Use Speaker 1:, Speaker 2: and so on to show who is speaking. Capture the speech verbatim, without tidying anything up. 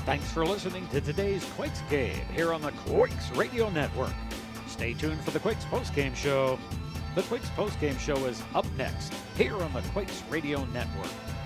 Speaker 1: Thanks for listening to today's Quakes game here on the Quakes Radio Network. Stay tuned for the Quakes postgame show. The Quakes postgame show is up next here on the Quakes Radio Network.